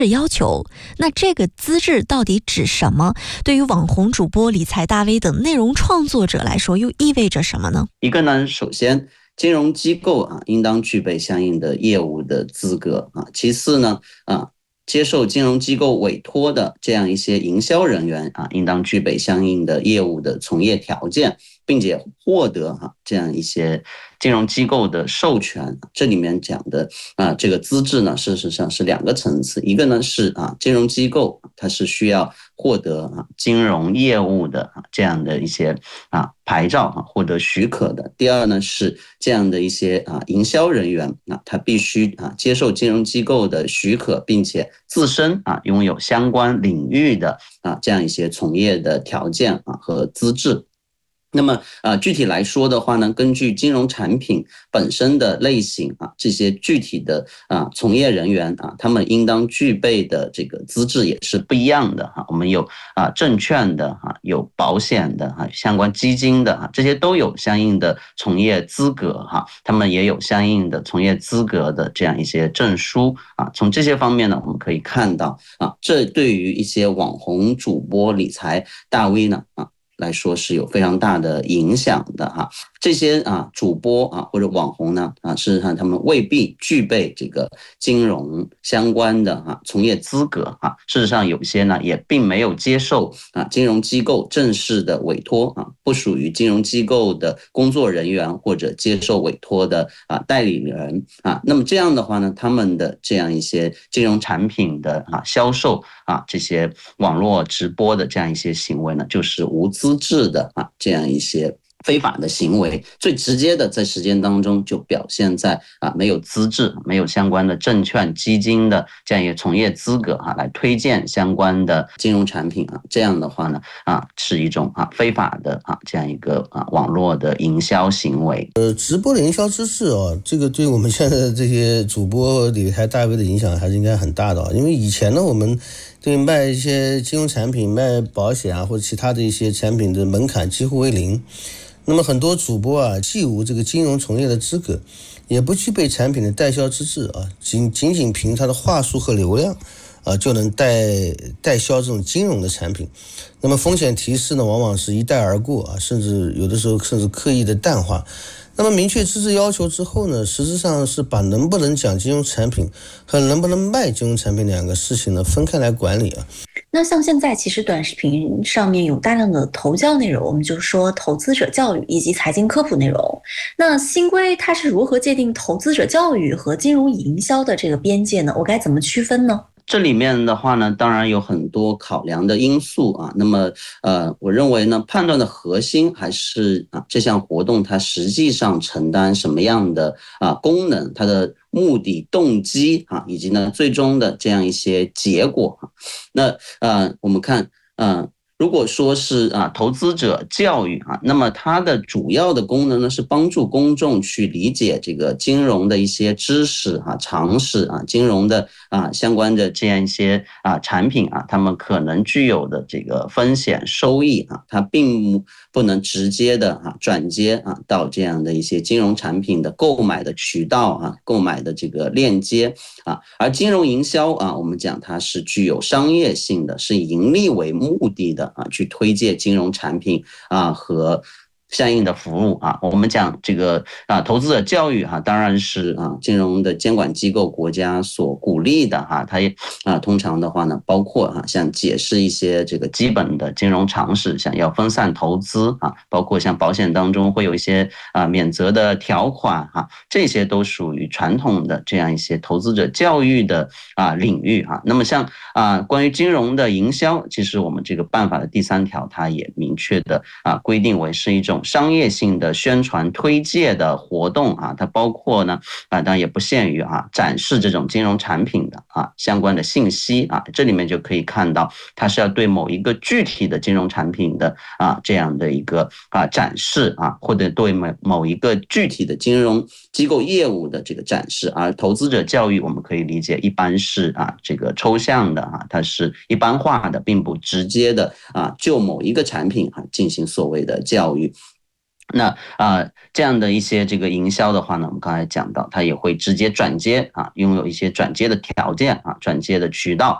要求。那这个资质到底指什么？对于网红主播、理财大 V 等内容创作者来说，又意味着什么呢？ 一个呢，首先金融机构应当具备相应的业务的资格其次呢接受金融机构委托的这样一些营销人员应当具备相应的业务的从业条件，并且获得这样一些金融机构的授权。这里面讲的这个资质呢，事实上是两个层次，一个呢是金融机构它是需要获得金融业务的这样的一些牌照获得许可的。第二呢是这样的一些营销人员他必须接受金融机构的许可，并且自身拥有相关领域的这样一些从业的条件和资质。那么具体来说的话呢，根据金融产品本身的类型这些具体的从业人员他们应当具备的这个资质也是不一样的我们有证券的有保险的相关基金的这些都有相应的从业资格他们也有相应的从业资格的这样一些证书从这些方面呢，我们可以看到这对于一些网红主播、理财大 V 呢来说是有非常大的影响的这些主播或者网红呢事实上他们未必具备这个金融相关的从业资格事实上有些呢也并没有接受金融机构正式的委托不属于金融机构的工作人员或者接受委托的代理人那么这样的话呢，他们的这样一些金融产品的销售这些网络直播的这样一些行为呢，就是无资质的这样一些非法的行为，最直接的在实践当中就表现在没有资质、没有相关的证券、基金的这样一个从业资格来推荐相关的金融产品这样的话呢是一种非法的这样一个网络的营销行为。 直播的营销知识这个对我们现在的这些主播理财大 V 的影响还是应该很大的因为以前呢我们对卖一些金融产品、卖保险或者其他的一些产品的门槛几乎为零。那么很多主播既无这个金融从业的资格，也不具备产品的代销资质仅凭他的话术和流量就能代销这种金融的产品。那么风险提示呢，往往是一带而过甚至有的时候甚至刻意的淡化。那么明确资质要求之后呢，实质上是把能不能讲金融产品和能不能卖金融产品两个事情呢分开来管理那像现在其实短视频上面有大量的投教内容，我们就说投资者教育以及财经科普内容。那新规它是如何界定投资者教育和金融营销的这个边界呢？我该怎么区分呢？ 这里面的话呢，当然有很多考量的因素那么我认为呢，判断的核心还是这项活动它实际上承担什么样的功能，它的目的、动机以及呢最终的这样一些结果那我们看如果说是投资者教育那么它的主要的功能呢是帮助公众去理解这个金融的一些知识常识金融的相关的这样一些产品他们可能具有的这个风险收益它并不能直接的转接到这样的一些金融产品的购买的渠道购买的这个链接而金融营销我们讲它是具有商业性的，是以盈利为目的的去推荐金融产品和相应的服务我们讲这个投资者教育当然是金融的监管机构国家所鼓励的它也通常的话呢，包括像解释一些这个基本的金融常识，像要分散投资包括像保险当中会有一些免责的条款这些都属于传统的这样一些投资者教育的领域那么像关于金融的营销，其实我们这个办法的第3条它也明确的规定为是一种商业性的宣传推介的活动它包括呢当然也不限于展示这种金融产品的相关的信息这里面就可以看到它是要对某一个具体的金融产品的这样的一个展示或者对某一个具体的金融机构业务的这个展示而投资者教育我们可以理解一般是这个抽象的它是一般化的，并不直接的就某一个产品进行所谓的教育。 那这样的一些这个营销的话呢，我们刚才讲到，它也会直接转接啊，拥有一些转接的条件啊，转接的渠道。